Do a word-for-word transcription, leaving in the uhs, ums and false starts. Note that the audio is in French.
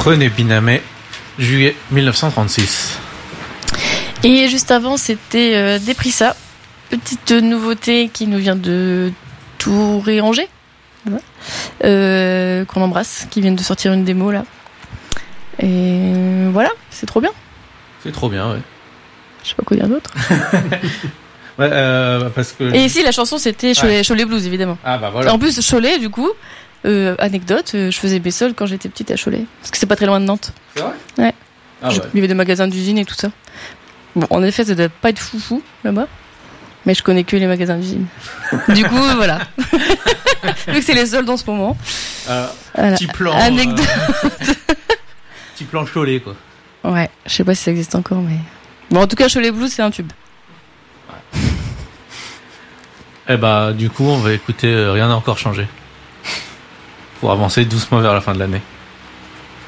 René Binamé, juillet mille neuf cent trente-six. Et juste avant, c'était euh, Déprissa, petite nouveauté qui nous vient de Tours-et-Angers, euh, qu'on embrasse, qui viennent de sortir une démo là. Et voilà, c'est trop bien. C'est trop bien, ouais. Je sais pas quoi dire d'autre. Ouais, euh, parce que... Et ici, la chanson, c'était Cholet, ouais. Cholet Blues, évidemment. Ah bah voilà. En plus, Cholet, du coup, euh, anecdote, euh, je faisais mes soldes quand j'étais petite à Cholet. Parce que c'est pas très loin de Nantes. C'est vrai ? Ouais. Ah je, ouais. Il y avait des magasins d'usine et tout ça. Bon, en effet, ça doit pas être foufou, là-bas. Mais je connais que les magasins d'usine. Du coup, voilà. Vu que c'est les soldes en ce moment. Euh, voilà. Petit plan... Anecdote. Euh... petit plan Cholet, quoi. Ouais, je sais pas si ça existe encore, mais... Bon, en tout cas, Cholet Blues, c'est un tube. Eh bah, du coup, on va écouter euh, Rien n'a encore changé. Pour avancer doucement vers la fin de l'année.